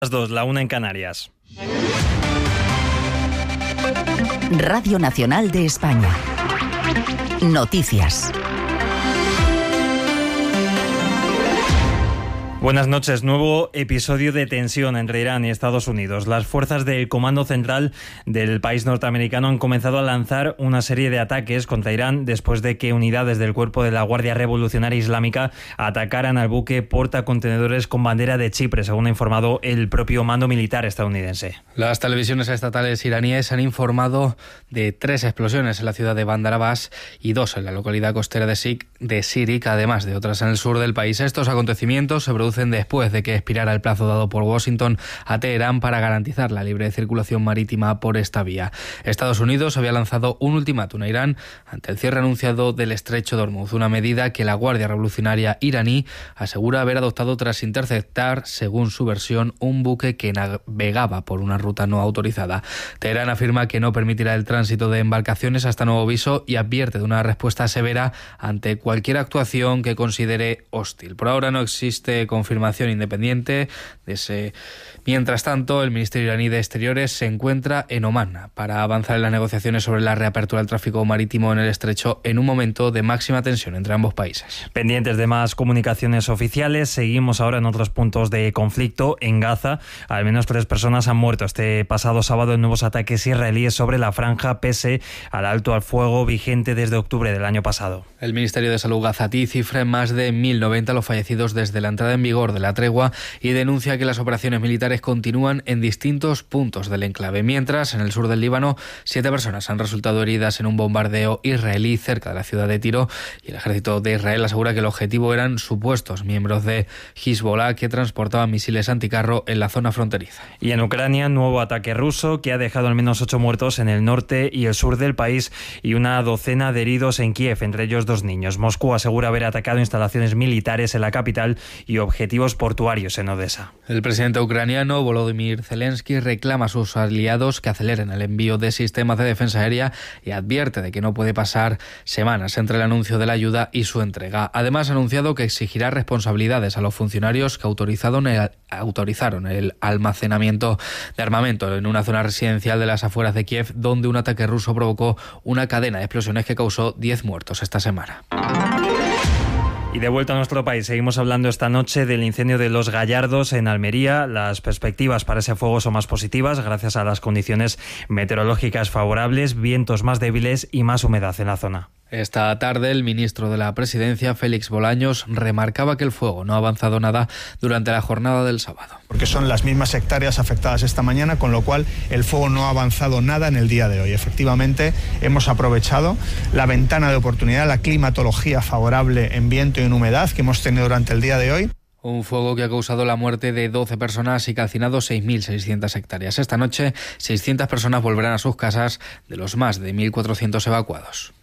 Las 2, la 1 en Canarias. Radio Nacional de España. Noticias. Buenas noches. Nuevo episodio de tensión entre Irán y Estados Unidos. Las fuerzas del Comando Central del país norteamericano han comenzado a lanzar una serie de ataques contra Irán después de que unidades del cuerpo de la Guardia Revolucionaria Islámica atacaran al buque portacontenedores con bandera de Chipre, según ha informado el propio mando militar estadounidense. Las televisiones estatales iraníes han informado de 3 explosiones en la ciudad de Bandar Abbas y 2 en la localidad costera de Sirik, además de otras en el sur del país. Estos acontecimientos se producen después de que expirara el plazo dado por Washington a Teherán para garantizar la libre circulación marítima por esta vía. Estados Unidos había lanzado un ultimátum a Irán ante el cierre anunciado del estrecho de Hormuz, una medida que la Guardia Revolucionaria iraní asegura haber adoptado tras interceptar, según su versión, un buque que navegaba por una ruta no autorizada. Teherán afirma que no permitirá el tránsito de embarcaciones hasta nuevo aviso y advierte de una respuesta severa ante cualquier actuación que considere hostil. Por ahora no existe confirmación independiente de ese. Mientras tanto, el Ministerio iraní de Exteriores se encuentra en Omán para avanzar en las negociaciones sobre la reapertura del tráfico marítimo en el estrecho en un momento de máxima tensión entre ambos países. Pendientes de más comunicaciones oficiales, seguimos ahora en otros puntos de conflicto. En Gaza, al menos 3 personas han muerto este pasado sábado en nuevos ataques israelíes sobre la franja, pese al alto al fuego vigente desde octubre del año pasado. El Ministerio de Salud gazatí cifra en más de 1.090 los fallecidos desde la entrada en vigor de la tregua y denuncia que las operaciones militares continúan en distintos puntos del enclave. Mientras, en el sur del Líbano, 7 personas han resultado heridas en un bombardeo israelí cerca de la ciudad de Tiro, y el ejército de Israel asegura que el objetivo eran supuestos miembros de Hezbollah que transportaban misiles anticarro en la zona fronteriza. Y en Ucrania, nuevo ataque ruso que ha dejado al menos 8 muertos en el norte y el sur del país y una docena de heridos en Kiev, entre ellos 2 niños. Moscú asegura haber atacado instalaciones militares en la capital y objetivos portuarios en Odessa. El presidente ucraniano Volodymyr Zelensky reclama a sus aliados que aceleren el envío de sistemas de defensa aérea y advierte de que no puede pasar semanas entre el anuncio de la ayuda y su entrega. Además, ha anunciado que exigirá responsabilidades a los funcionarios que autorizaron el almacenamiento de armamento en una zona residencial de las afueras de Kiev, donde un ataque ruso provocó una cadena de explosiones que causó 10 muertos esta semana. Y de vuelta a nuestro país, seguimos hablando esta noche del incendio de Los Gallardos en Almería. Las perspectivas para ese fuego son más positivas gracias a las condiciones meteorológicas favorables, vientos más débiles y más humedad en la zona. Esta tarde, el ministro de la Presidencia, Félix Bolaños, remarcaba que el fuego no ha avanzado nada durante la jornada del sábado. Porque son las mismas hectáreas afectadas esta mañana, con lo cual el fuego no ha avanzado nada en el día de hoy. Efectivamente, hemos aprovechado la ventana de oportunidad, la climatología favorable en viento y en humedad que hemos tenido durante el día de hoy. Un fuego que ha causado la muerte de 12 personas y calcinado 6.600 hectáreas. Esta noche, 600 personas volverán a sus casas de los más de 1.400 evacuados.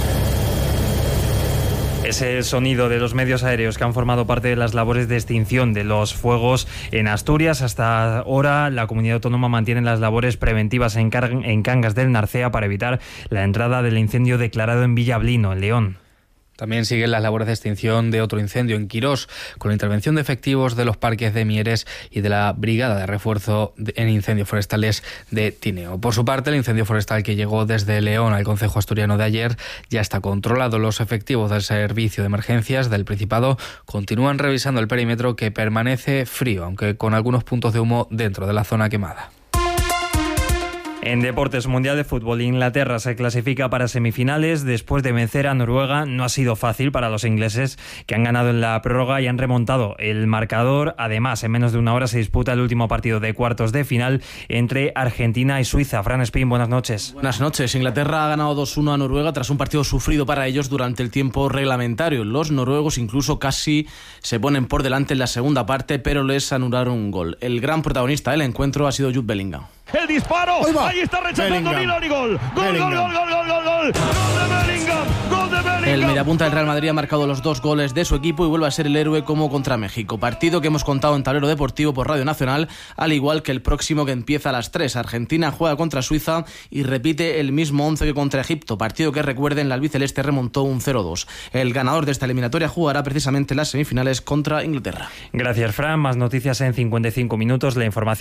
Es el sonido de los medios aéreos que han formado parte de las labores de extinción de los fuegos en Asturias. Hasta ahora, la comunidad autónoma mantiene las labores preventivas en Cangas del Narcea para evitar la entrada del incendio declarado en Villablino, en León. También siguen las labores de extinción de otro incendio en Quirós, con la intervención de efectivos de los parques de Mieres y de la Brigada de Refuerzo en Incendios Forestales de Tineo. Por su parte, el incendio forestal que llegó desde León al concejo asturiano de ayer ya está controlado. Los efectivos del Servicio de Emergencias del Principado continúan revisando el perímetro, que permanece frío, aunque con algunos puntos de humo dentro de la zona quemada. En deportes, Mundial de Fútbol, Inglaterra se clasifica para semifinales después de vencer a Noruega. No ha sido fácil para los ingleses, que han ganado en la prórroga y han remontado el marcador. Además, en menos de una hora se disputa el último partido de cuartos de final entre Argentina y Suiza. Fran Espín, buenas noches. Buenas noches. Inglaterra ha ganado 2-1 a Noruega tras un partido sufrido para ellos durante el tiempo reglamentario. Los noruegos incluso casi se ponen por delante en la segunda parte, pero les anularon un gol. El gran protagonista del encuentro ha sido Jude Bellingham. El disparo, ahí está rechazando Milón y gol. Gol de Bellingham. El mediapunta del Real Madrid ha marcado los 2 goles de su equipo y vuelve a ser el héroe como contra México. Partido que hemos contado en Tablero Deportivo por Radio Nacional, al igual que el próximo que empieza a las 3. Argentina juega contra Suiza y repite el mismo 11 que contra Egipto. Partido que, recuerden, la albiceleste remontó un 0-2. El ganador de esta eliminatoria jugará precisamente las semifinales contra Inglaterra. Gracias, Fran. Más noticias en 55 minutos. La información